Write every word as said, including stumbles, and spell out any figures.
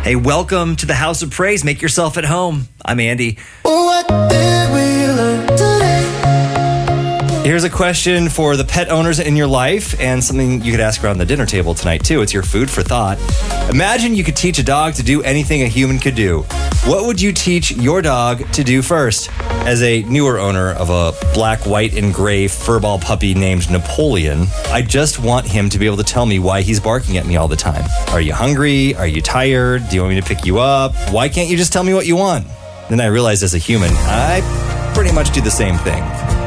Hey, welcome to the House of Praise. Make yourself at home. I'm Andy. What did we learn today? Here's a question for the pet owners in your life and something you could ask around the dinner table tonight, too. It's your food for thought. Imagine you could teach a dog to do anything a human could do. What would you teach your dog to do first? As a newer owner of a black, white, and gray furball puppy named Napoleon, I just want him to be able to tell me why he's barking at me all the time. Are you hungry? Are you tired? Do you want me to pick you up? Why can't you just tell me what you want? Then I realized as a human, I pretty much do the same thing.